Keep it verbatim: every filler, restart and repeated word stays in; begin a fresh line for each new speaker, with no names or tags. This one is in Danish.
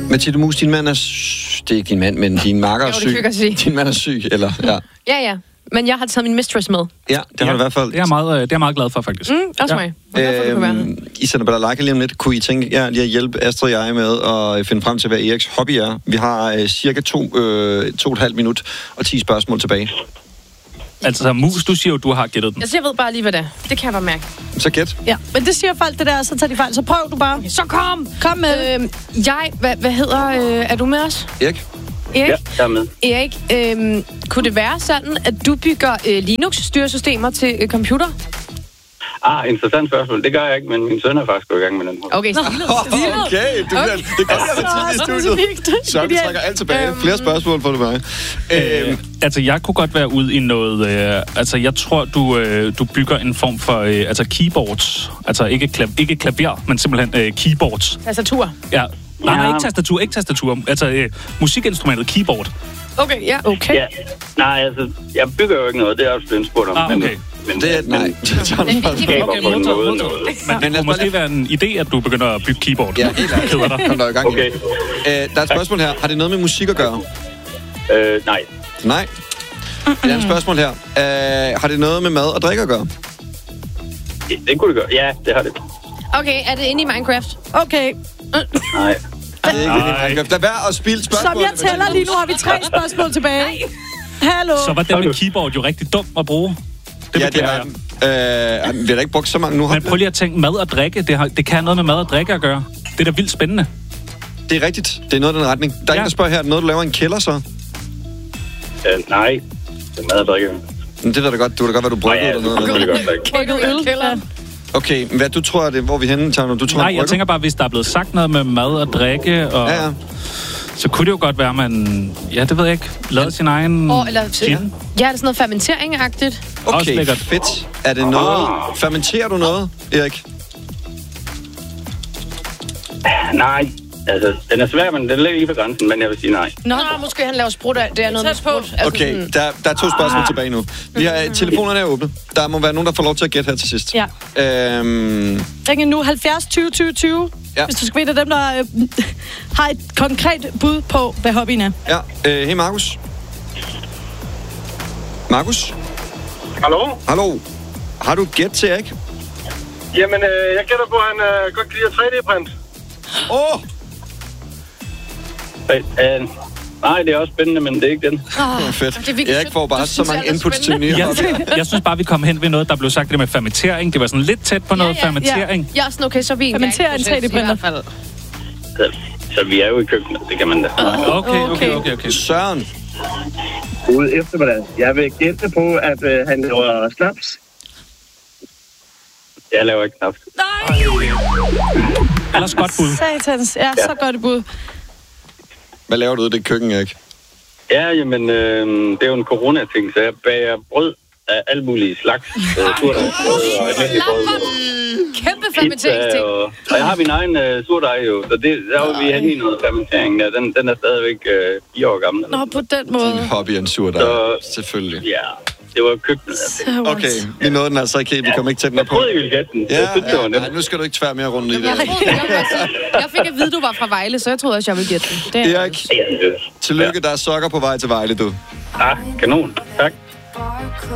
Mathilde Mus, din mand er syg. Det er ikke din mand, men din makker er syg. Din mand er syg, eller? Ja,
ja. ja. Men jeg har taget min mistress med.
Ja, det har ja, du i hvert fald.
Det er meget, det er meget glad for, faktisk.
Mm, også ja. mig.
Øhm, I sender balalaika lige om lidt. Kunne I tænke jer lige at hjælpe Astrid og jeg med at finde frem til, hvad Eriks hobby er? Vi har øh, cirka to, øh, to og et halvt minut og ti spørgsmål tilbage.
Altså, Mus, du siger jo, du har gættet den.
Altså, jeg ved bare lige, hvad det er. Det kan jeg bare mærke.
Så gæt.
Ja, men det siger folk, det der, så tager de fejl. Så prøv du bare.
Så kom!
Kom med.
Øh, jeg, hvad, hvad hedder, øh, er du med os?
Erik?
Erik?
Ja, jeg er med.
Erik, øh, kunne det være sådan, at du bygger øh, Linux-styresystemer til øh, computer?
Ah, interessant spørgsmål. Det gør jeg ikke, men min søn er faktisk gået i gang med den.
Okay, så
oh, okay. Du okay. Det kan jeg være tidlig i studiet. Så vi trækker alt tilbage. Flere spørgsmål får du mig.
Øh, øh, altså, jeg kunne godt være ude i noget... Øh, altså, jeg tror, du, øh, du bygger en form for øh, altså keyboards. Altså, ikke, klav, ikke klaver, men simpelthen øh, keyboards.
Tastatur?
Ja. Nej, nej, ikke tastatur, ikke tastatur. Altså, øh, musikinstrumentet keyboard.
Okay, ja, okay.
Ja. Nej, altså, jeg bygger jo ikke noget. Det er også blevet spurgt om.
Ah, okay.
Men, men
det er... Nej.
Okay, okay, modtaget, modtaget. Men det kunne måske være en idé, at du begynder at bygge keyboard.
Ja, helt ærligt. Kom der i gang.
Okay.
Øh, der er et spørgsmål her. Har det noget med musik at gøre?
Øh, nej.
Nej. Et andet spørgsmål her. Øh, har det noget med mad og drikke at gøre?
Ja, det kunne det gøre. Ja, det har det.
Okay, er det inde i Minecraft?
Okay.
Nej.
Det er ikke inde i Minecraft. Lad være at spille spørgsmål.
Som jeg tæller lige nu, har vi tre spørgsmål tilbage. Hallo.
Så var det med keyboard jo rigtig dumt at bruge. Det
ja, det er øh, vi har da ikke brugt så mange nu.
Men prøv lige at tænke, mad og drikke, det, har, det kan have noget med mad og drikke at gøre. Det er da vildt spændende.
Det er rigtigt. Det er noget af den retning. Der er ja. Ingen, der spørger her, er det noget, du laver i en kælder så?
Øh, nej. Det er mad og drikke.
Men det ved du godt. Du ved da godt, hvad du brygger
ja,
eller noget.
Det er godt.
Brygget øl. Kælderen.
Okay, men hvad du tror, er det, hvor vi henne, Tjerno? Du tror,
nej, jeg tænker bare, hvis der er blevet sagt noget med mad og drikke, og
ja, ja.
så kunne det jo godt være, at man, ja, det ved jeg ikke, lavede sin egen
oh, eller,
gin.
Ja, er det sådan noget fermentering-agtigt?
Okay, fedt. Er det noget... Fermenterer du noget, Erik?
Nej. Altså, den er svær, men den ligger lige på grænsen, men jeg vil sige nej.
Nå, Nå måske han laver sprut af. Det er noget med sprut. Altså
okay,
sådan...
der, der er to spørgsmål ah. tilbage nu. Vi har, telefonerne er åbne. Der må være nogen, der får lov til at gætte her til sidst.
Ja.
Øhm...
Ring nu halvfjerds tyve tyve tyve, ja. Hvis du skal vide, dem, der øh, har et konkret bud på, hvad hobbyen er.
Ja. Øh, hey, Markus. Markus?
Hallo?
Hallo. Har du gæt til Erik?
Jamen, øh, jeg gætter på, at han øh, godt kan lide tre D-print.
Åh! Oh!
Øh, øh, nej, det er også spændende, men det er ikke den.
Oh, fedt. Erik får bare så mange inputs til nye.
Jeg, jeg synes bare, vi kom hen ved noget, der blev sagt det med fermentering. Det var sådan lidt tæt på noget ja, ja, fermentering.
Ja, ja sådan okay, så vi
fermenterer en tre D-printer.
Så, så vi er jo i køkkenet, det kan man da.
Okay, okay, okay. okay.
Søren.
God eftermiddag. Jeg vil gætte på, at øh, han laver snaps.
Jeg laver ikke snaps.
Nej!
Ellers godt bud.
Satans, ja, ja. Så godt et bud.
Hvad laver du i det køkken, Erik?
Ja, jamen, øh, det er jo en corona-ting, så jeg bager brød af alle mulige slags. Øh, surdej, og almindelig brød.
Kæmpe fermenteringsting.
Og, og jeg har min egen øh, surdej jo, så det, der var vi henne i noget fermentering. Ja, den, den er stadigvæk øh, fire år gammel.
Nå, på den måde.
Din hobby er en surdej, så, selvfølgelig.
Ja, det var køkkenet.
Okay, vi nåede den altså ikke helt. Vi kom ikke tættere på.
Jeg troede, I ville gætte den.
Ja, ja, nej, nu skal du ikke tvære mere rundt i det.
Jeg, jeg fik at vide, du var fra Vejle, så jeg troede også, jeg ville gætte den.
Det er Erik, tillykke, der er sokker på vej til Vejle, du.
Ah, kanon. Tak.